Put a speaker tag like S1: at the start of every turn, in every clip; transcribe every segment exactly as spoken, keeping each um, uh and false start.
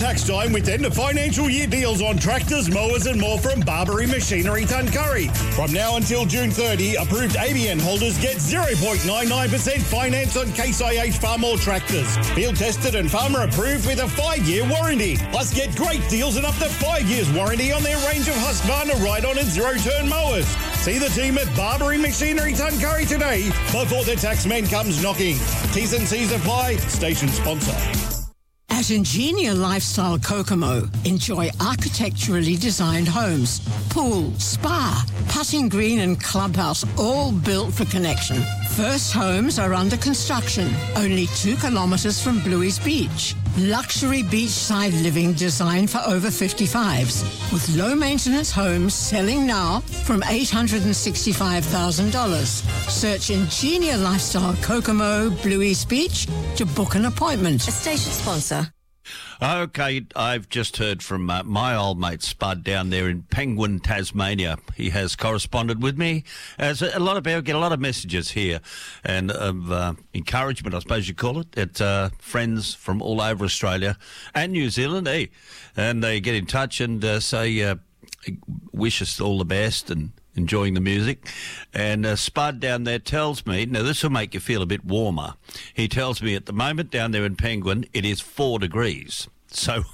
S1: tax time with end of financial year deals on tractors, mowers and more from Barbary Machinery Tuncurry. From now until June thirtieth, approved A B N holders get zero point nine nine percent finance on Case I H Farmall tractors. Field tested and farmer approved with a five-year warranty. Plus get great deals and up to five years warranty on their range of Husqvarna ride-on and zero-turn mowers. See the team at Barbary Machinery Tuncurry today before the taxman comes knocking. T's and C's apply. Station sponsor.
S2: At Ingenia Lifestyle Kokomo, enjoy architecturally designed homes, pool, spa, putting green and clubhouse, all built for connection. First homes are under construction, only two kilometres from Bluey's Beach. Luxury beachside living designed for over fifty-fives, with low-maintenance homes selling now from eight hundred sixty-five thousand dollars. Search Ingenia Lifestyle Kokomo, Bluey's Beach to book an appointment.
S3: A station sponsor.
S4: Okay, I've just heard from uh, my old mate Spud down there in Penguin, Tasmania. He has corresponded with me. As a, a lot of people get a lot of messages here and of uh, encouragement, I suppose you call it, at uh, friends from all over Australia and New Zealand. Eh? And they get in touch and uh, say, uh, wish us all the best and enjoying the music. And uh, Spud down there tells me, now this will make you feel a bit warmer. He tells me at the moment down there in Penguin, it is four degrees. So,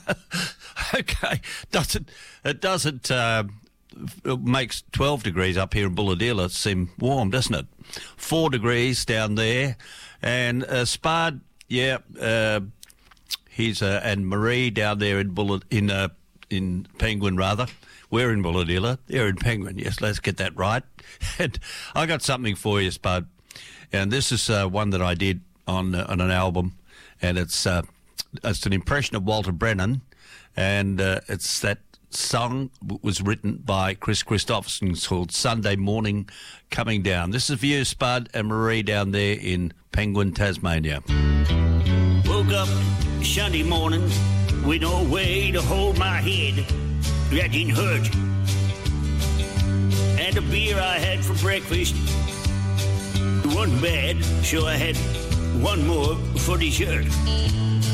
S4: okay, doesn't it doesn't uh, it makes twelve degrees up here in Bulahdelah seem warm, doesn't it? Four degrees down there, and uh, Spud, yeah, uh, he's uh, and Marie down there in Bulla in uh, in Penguin rather. We're in Bulahdelah, they're in Penguin. Yes, let's get that right. And I got something for you, Spud, and this is uh, one that I did on uh, on an album, and it's. Uh, It's an impression of Walter Brennan, and uh, it's that song was written by Chris Christopherson. It's called Sunday Morning Coming Down. This is for you, Spud and Marie down there in Penguin, Tasmania.
S5: Woke up Sunday morning with no way to hold my head. That didn't hurt. And the beer I had for breakfast wasn't bad, so I had one more for dessert.